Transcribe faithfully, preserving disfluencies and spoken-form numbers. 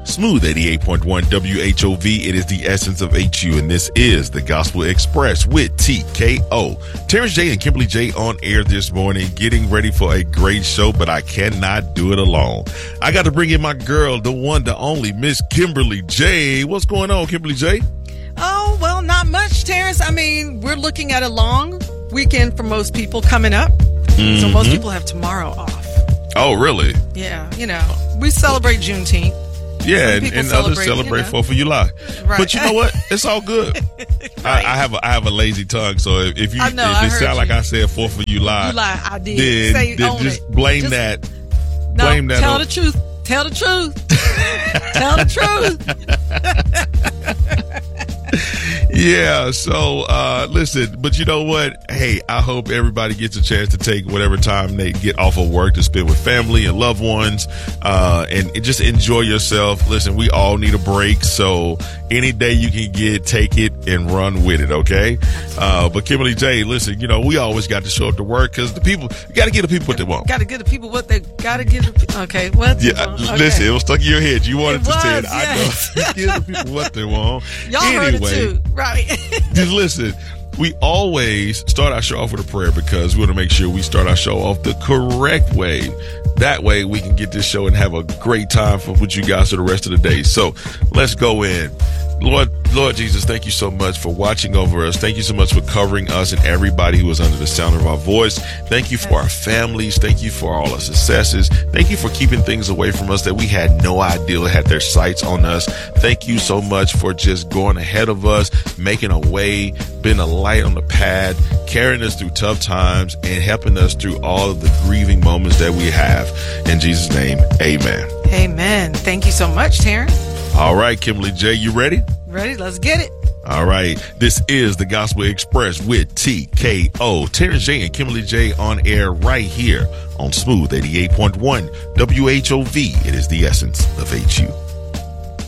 Smooth eighty-eight point one W H O V. It is the essence of H U, and this is the Gospel Express with T K O. Terrence J and Kimberly J on air this morning, getting ready for a great show, but I cannot do it alone. I got to bring in my girl, the one, the only, Miss Kimberly J. What's going on, Kimberly J? Oh, well, not much, Terrence. I mean, we're looking at a long weekend for most people coming up. Mm-hmm. So most people have tomorrow off. Oh, really? Yeah, you know, we celebrate Juneteenth. Yeah, and, and others celebrate you know. fourth of July. Right. But you know what? It's all good. right. I, I have a, I have a lazy tongue, so if, if you I know, if I it sound you. like I said fourth of July, July I did. then, Say, then own just it. blame just, that. No, blame that. Tell on. the truth. Tell the truth. Tell the truth. Yeah, so uh, listen, but you know what? Hey, I hope everybody gets a chance to take whatever time they get off of work to spend with family and loved ones, uh, and, and just enjoy yourself. Listen, we all need a break, so any day you can get, take it and run with it, okay? Uh, but Kimberly J, listen, you know, we always got to show up to work because the people, you got to give the people what they want. Got to give the people what they got to give. The, okay, what? Yeah, okay. Listen, it was stuck in your head. You wanted it to was, say it. yes. I know. Give the people what they want. Y'all anyway, heard it too, right? Just listen. We always start our show off with a prayer because we want to make sure we start our show off the correct way. That way we can get this show and have a great time for with you guys for the rest of the day. So let's go in. Lord, Lord Jesus, thank you so much for watching over us. Thank you so much for covering us and everybody who is under the sound of our voice. Thank you for our families. Thank you for all our successes. Thank you for keeping things away from us that we had no idea had their sights on us. Thank you so much for just going ahead of us, making a way, being a light on the path, carrying us through tough times, and helping us through all of the grieving moments that we have. In Jesus' name, amen. Amen. Thank you so much, Terrence. All right, Kimberly J, you ready? Ready? Let's get it. All right. This is the Gospel Express with T K O. Terrence J and Kimberly J on air right here on Smooth eighty-eight point one W H O V. It is the essence of H U.